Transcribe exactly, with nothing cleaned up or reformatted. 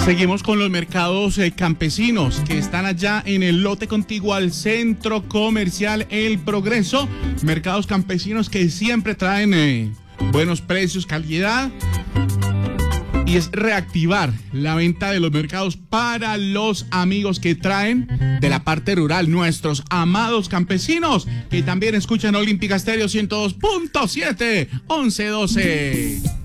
Seguimos con los mercados eh, campesinos que están allá en el lote contiguo al Centro Comercial El Progreso. Mercados campesinos que siempre traen eh, buenos precios, calidad. Y es reactivar la venta de los mercados para los amigos que traen de la parte rural, nuestros amados campesinos, que también escuchan Olímpica Estéreo ciento dos punto siete, once doce.